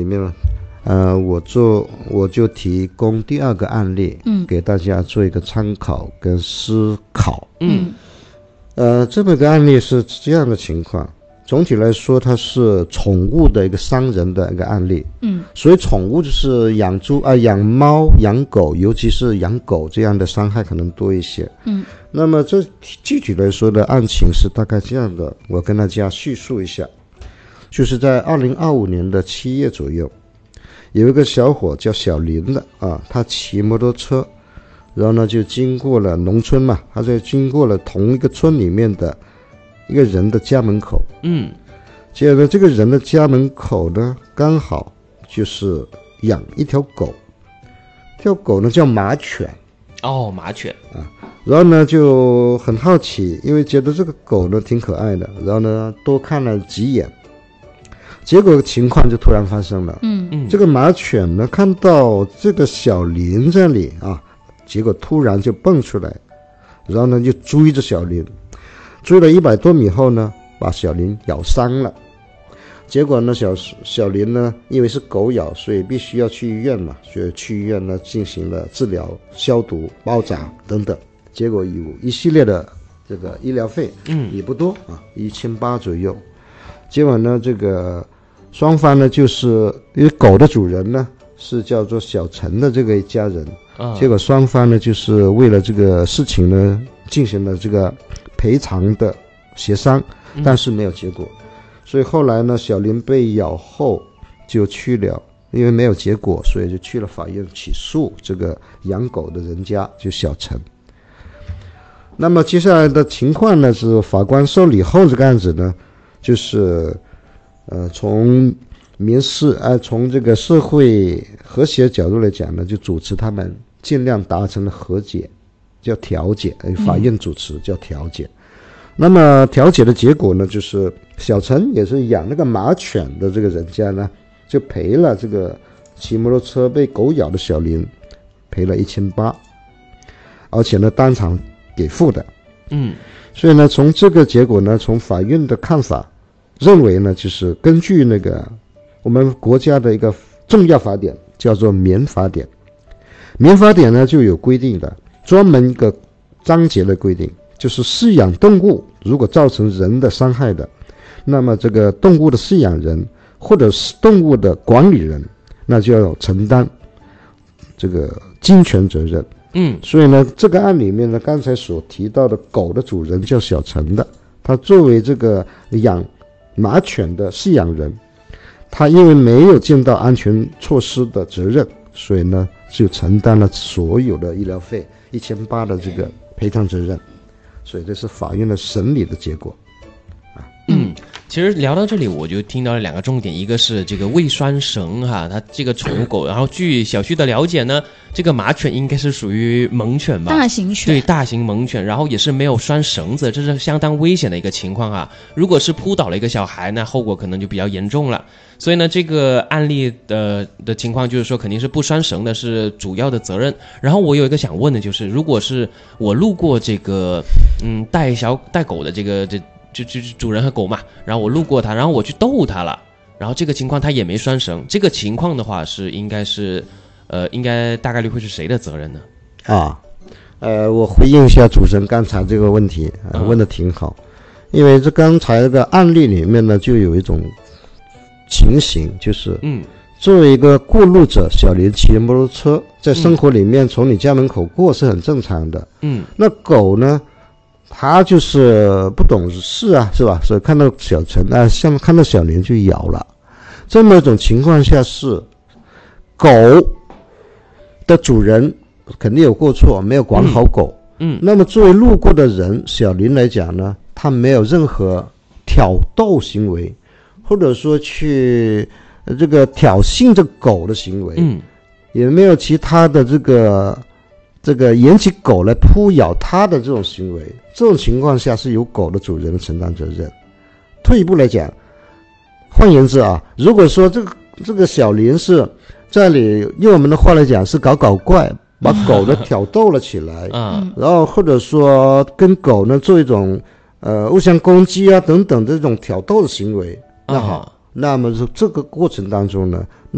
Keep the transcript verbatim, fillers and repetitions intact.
面呢，呃，我做我就提供第二个案例，嗯，给大家做一个参考跟思考。 嗯， 呃，这么个案例是这样的情况。总体来说，它是宠物的一个伤人的一个案例。 嗯， 所以宠物就是养猪啊、呃、养猫、养狗，尤其是养狗这样的伤害可能多一些。 嗯， 那么这具体来说的案情是大概这样的，我跟大家叙述一下。就是在二零二五年的七月左右，有一个小伙叫小林的啊，他骑摩托车，然后呢就经过了农村嘛，他就经过了同一个村里面的一个人的家门口。 嗯， 结果这个人的家门口呢，刚好就是养一条狗，这条狗呢叫马犬。 哦，马犬啊，然后呢就很好奇，因为觉得这个狗呢挺可爱的，然后呢多看了几眼，结果情况就突然发生了。 嗯嗯， 这个马犬呢看到这个小林这里啊，结果突然就蹦出来，然后呢就追着小林。追了一百多米后呢，把小林咬伤了。结果呢，小小林呢，因为是狗咬，所以必须要去医院嘛，所以去医院呢进行了治疗、消毒、包扎等等。结果有一系列的这个医疗费，嗯，也不多啊，一千八左右。结果呢，这个双方呢，就是因为狗的主人呢是叫做小陈的这个一家人，啊，结果双方呢就是为了这个事情呢进行了这个赔偿的协商，但是没有结果。嗯，所以后来呢，小林被咬后就去了，因为没有结果，所以就去了法院起诉这个养狗的人家，就小陈。那么接下来的情况呢，是法官受理后这个案子呢，就是呃从民事呃从这个社会和谐角度来讲呢，就主持他们尽量达成了和解，叫调解，法院主持叫调解。嗯，那么调解的结果呢，就是小陈也是养那个马犬的这个人家呢，就赔了这个骑摩托车被狗咬的小林，赔了一千八，而且呢当场给付的。嗯，所以呢，从这个结果呢，从法院的看法认为呢，就是根据那个我们国家的一个重要法典，叫做民法典。民法典呢就有规定的，专门一个章节的规定。就是饲养动物如果造成人的伤害的，那么这个动物的饲养人或者是动物的管理人，那就要承担这个侵权责任。嗯，所以呢，这个案里面呢，刚才所提到的狗的主人叫小陈的，他作为这个养马犬的饲养人，他因为没有尽到安全措施的责任，所以呢，就承担了所有的医疗费一千八的这个赔偿责任。所以这是法院的审理的结果。 嗯，其实聊到这里，我就听到了两个重点，一个是这个未拴绳哈，它这个宠物狗，然后据小旭的了解呢，这个马犬应该是属于猛犬吧， 大型犬， 对，大型猛犬，然后也是没有拴绳子，这是相当危险的一个情况哈。如果是扑倒了一个小孩，那后果可能就比较严重了。所以呢，这个案例的的情况就是说，肯定是不拴绳的是主要的责任。然后我有一个想问的就是，如果是我路过这个嗯带小带狗的这个这。就就主人和狗嘛，然后我路过它，然后我去逗它了，然后这个情况它也没拴绳，这个情况的话是应该是，呃，应该大概率会是谁的责任呢？ 啊，呃，我回应一下主持人刚才这个问题，呃、问的挺好，因为这刚才这个案例里面呢，就有一种情形，就是嗯，作为一个过路者，小林骑摩托车在生活里面从你家门口过是很正常的，嗯，那狗呢？他就是不懂事啊，是吧？所以看到小陈啊，像看到小林就咬了。这么一种情况下是，狗的主人肯定有过错，没有管好狗。嗯。嗯，那么作为路过的人，小林来讲呢，他没有任何挑逗行为，或者说去这个挑衅这狗的行为。嗯。也没有其他的这个。这个引起狗来扑咬它的这种行为，这种情况下是由狗的主人承担责任。退一步来讲，换言之啊，如果说这个这个小林是在里用我们的话来讲是搞搞怪，把狗呢挑逗了起来，嗯，然后或者说跟狗呢做一种呃互相攻击啊等等这种挑逗的行为，那好，那么这个过程当中呢。